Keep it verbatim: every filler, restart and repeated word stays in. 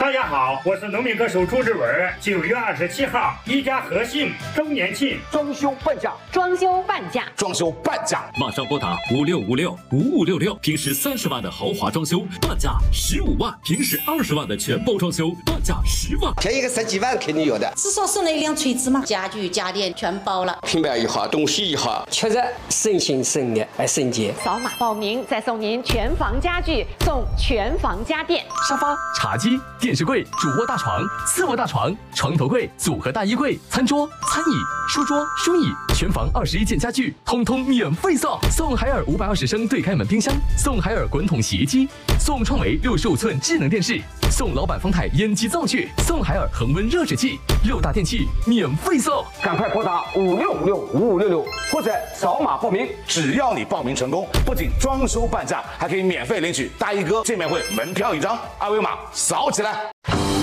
大家好，我是农民歌手朱志文。九月二十七号，一家和信周年庆装修半价， 装修半价， 装修半价， 马上拨打五六五六五五六六，平时三十万的豪华装修半价十五万，平时二十万的全包装修半价十万， 便宜个十几万肯定有的。 至少省了一辆锤子嘛，家具家电全包了， 平板一号，东西一号， 确实省心省力还省钱。 扫码报名再送您全房家具，送全房家电， 沙发、茶几、电视柜、主卧大床、次卧大床、床头柜、组合大衣柜、餐桌、餐椅、书桌、书椅，全房二十一件家具，通通免费送。送海尔五百二十升对开门冰箱，送海尔滚筒洗衣机，送创维六十五寸智能电视，送老板丰泰烟机灶具，送海尔恒温热水器，六大电器免费送。 赶快拨打五六五六五五六六或者扫码报名。只要你报名成功，不仅装修半价，还可以免费领取大衣哥见面会门票一张，二维码扫起来。